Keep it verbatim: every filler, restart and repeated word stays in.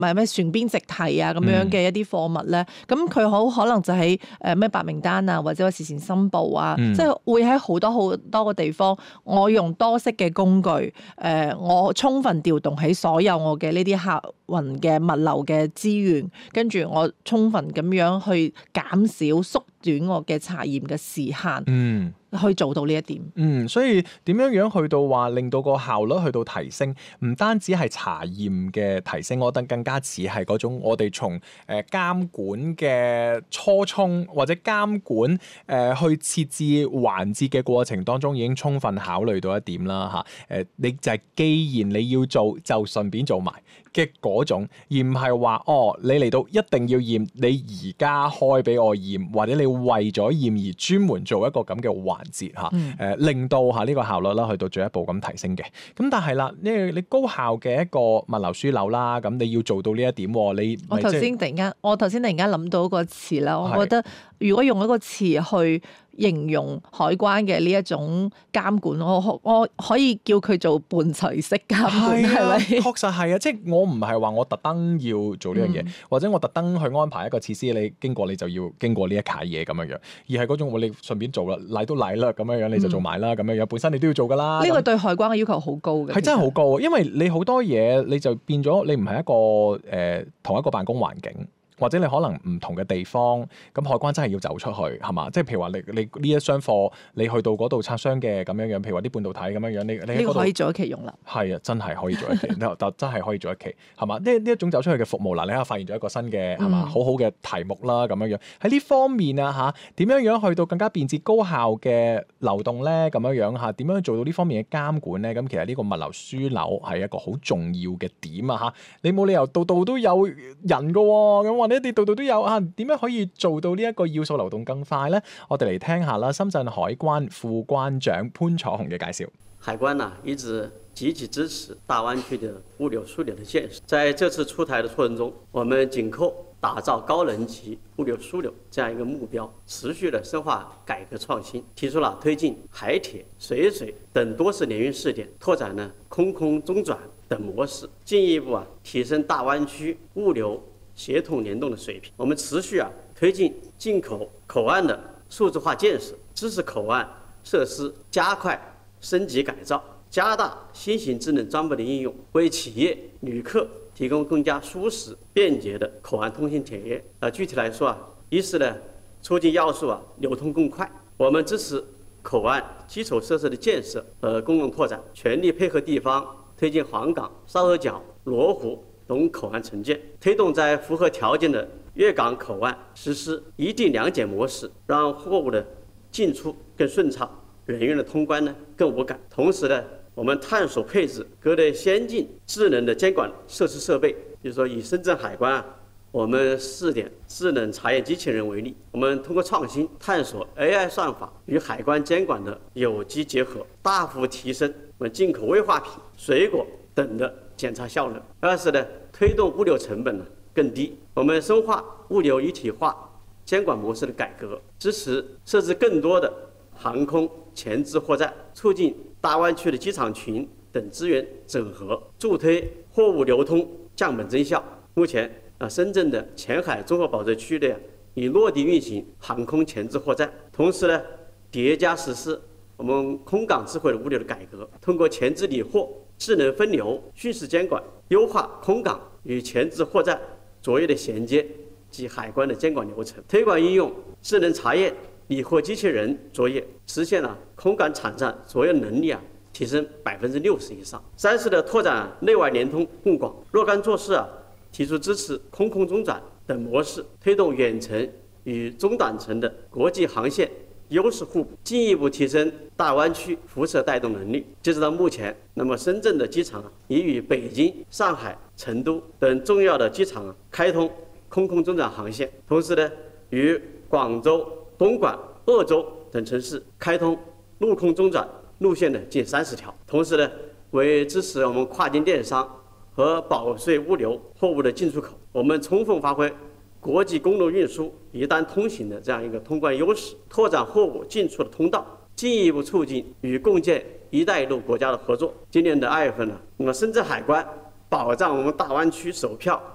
係咩船邊直提啊咁樣嘅一啲貨物咧，咁佢好可能就喺誒咩白名單啊，或者話事前申報啊，嗯、即係會喺好多好多個地方，我用多式嘅工具，誒、呃、我充分調動起所有我嘅呢啲客運嘅物流嘅資源，跟住我充分咁樣去減少縮短我嘅查驗嘅時限。嗯。去做到呢一點， 嗯，所以點樣樣去到話令到個效率去到提升，唔單止係查驗嘅提升，我覺得更加似係嗰種我哋從誒監管嘅初衷或者監管誒、呃、去設置環節嘅過程當中已經充分考慮到一點啦嚇，誒、啊、你就係既然你要做就順便做埋嘅嗰種，而唔係話哦你嚟到一定要驗，你而家開俾我驗，或者你為咗驗而專門做一個咁嘅環節嚇，誒、嗯呃、令到嚇呢個效率啦去到進一步咁提升嘅。咁但係啦，呢你高效嘅一個物流樞紐啦，咁你要做到呢一點，你我頭先突然間，我頭先突然間諗到個詞啦，我覺得如果用一個詞去形容海關嘅呢一種監管，我我可以叫佢做伴隨式監管，係咪、啊？ 確實係啊，即係我唔係話我特登要做呢樣嘢，嗯、或者我特登去安排一個設施，你經過你就要經過呢一啀嘢咁樣樣，而係嗰種你順便做啦，嚟都嚟啦咁樣樣，你就做埋啦咁樣樣，本身你都要做噶啦。呢個對海關嘅要求好高嘅， 係真係好高，因為你好多嘢你就變咗你唔係一個誒、呃、同一個辦公環境。或者你可能唔同嘅地方，咁海關真係要走出去，係嘛？即係譬如話你你呢一箱貨，你去到嗰度拆箱嘅咁樣樣，譬如話啲半導體咁樣樣，你你呢個可以做一期用啦。 係啊，真係可以做一期，但真係可以做一期，係嘛？呢呢一種走出去嘅服務，嗱，你睇下發現咗一個新嘅係嘛，好好嘅題目啦，咁樣樣喺呢方面啊嚇，點樣樣去到更加便捷高效嘅流動咧？咁樣樣嚇，點樣做到呢方面嘅監管咧？咁其實呢個物流樞紐係一個好重要嘅點啊嚇，你冇理由度度都有人㗎喎，咁或者你度度都有。啊，點樣可以做到呢一個要素流動更快呢？我哋嚟聽下啦，深圳海關副關長潘楚紅嘅介紹。 海關呢一直積極支持大灣區的物流樞紐的建設，在這次出台的過程中，我們緊扣打造高能級物流樞紐這樣一個目標，持續的深化改革創新，提出了推進海鐵、水水等多式聯運試點，拓展呢空空中轉等模式，進一步啊提升大灣區物流協同聯動的水平。我們持續啊推進進口口岸的數字化建設，支持口岸設施加快升級改造，加大新型智能裝備的應用，為企業旅客提供更加舒適便捷的口岸通行體驗。啊，具體來說啊，一是呢促進要素啊流通更快，我們支持口岸基礎設施的建設和公共拓展，全力配合地方推進黃崗、沙頭角、羅湖等口岸承建，推動在符合條件的粵港口岸實施一地兩檢模式，讓貨物的進出更順暢，人員的通關呢更無感。同時呢，我們探索配置各類先進智能的監管設施設備，比如說以深圳海關啊，我們試點智能查驗機器人為例，我們通過創新探索 A I 算法與海關監管的有機結合，大幅提升我們進口危化品、水果等的檢查效能。二是呢，推動物流成本呢更低，我們深化物流一體化監管模式的改革，支持設置更多的航空前置貨站，促進大灣區的機場群等資源整合，助推貨物流通降本增效。目前啊，深圳的前海綜合保稅區內已落地運行航空前置貨站，同時呢，疊加實施我們空港智慧的物流的改革，通過前置理貨、智能分流、虛實監管，優化空港與前置貨站作業的銜接及海關的監管流程，推廣應用智能查驗、理貨機器人作業，實現了空港場站作業能力啊提升百分之六十以上。三是的，拓展內外聯通更廣，若干做事啊提出支持空空中轉等模式，推動遠程與中短程的國際航線優勢互補，進一步提升大灣區輻射帶動能力。截止到目前，那麼深圳的機場啊已與北京、上海、成都等重要的機場啊開通空空中轉航線，同時呢，與廣州、東莞、鄂州等城市開通陸空中轉路線的近三十條。同時呢，為支持我們跨境電商和保稅物流貨物的進出口，我們充分發揮國際公路運輸一單通行的這樣一個通關優勢，拓展貨物進出的通道，進一步促進與共建“一帶一路”國家的合作。今年的二月份呢，那麼深圳海關保障我們大灣區首票